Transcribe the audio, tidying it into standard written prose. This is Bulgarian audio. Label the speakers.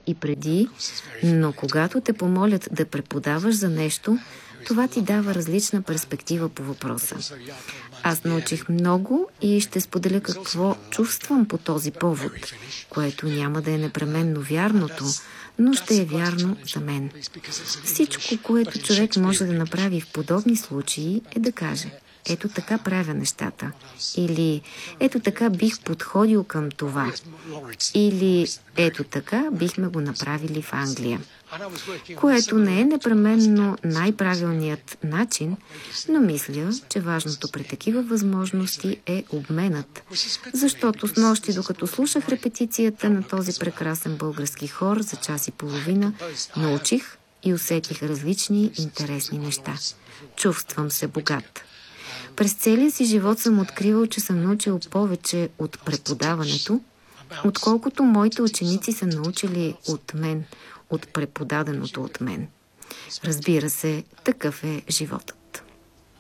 Speaker 1: и преди, но когато те помолят да преподаваш за нещо, това ти дава различна перспектива по въпроса. Аз научих много и ще споделя какво чувствам по този повод, което няма да е непременно вярното, но ще е вярно за мен. Всичко, което човек може да направи в подобни случаи, е да каже: ето така правя нещата. Или ето така бих подходил към това. Или ето така бихме го направили в Англия. Което не е непременно най-правилният начин, но мисля, че важното при такива възможности е обменът. Защото снощи, докато слушах репетицията на този прекрасен български хор за час и половина, научих и усетих различни интересни неща. Чувствам се богат. През целия си живот съм откривал, че съм научил повече от преподаването, отколкото моите ученици са научили от мен, от преподаденото от мен. Разбира се, такъв е животът.